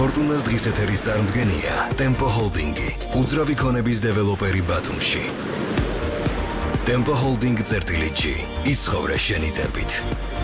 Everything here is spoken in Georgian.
ფორტუნას დღის ეთერის წარმდგენია Tempo Holding-ი, უძრავი ქონების დეველოპერი ბათუმში. Tempo Holding წერტილი G, იცხოვრე შენი ტემპით.